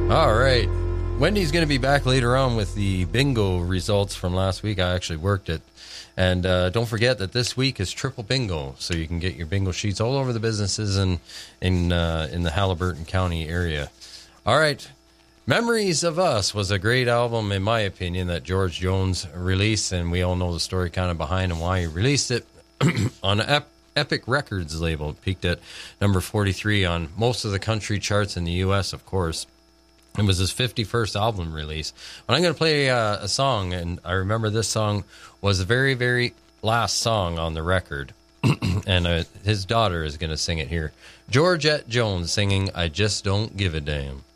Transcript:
All right. Wendy's going to be back later on with the bingo results from last week. I actually worked it. And don't forget that this week is triple bingo, so you can get your bingo sheets all over the businesses in the Haliburton County area. All right. Memories of Us was a great album, in my opinion, that George Jones released, and we all know the story kind of behind and why he released it on Epic Records label. It peaked at number 43 on most of the country charts in the U.S., of course. It was his 51st album release. But I'm going to play a song, and I remember this song was the very, very last song on the record. And his daughter is going to sing it here. Georgette Jones singing I Just Don't Give a Damn.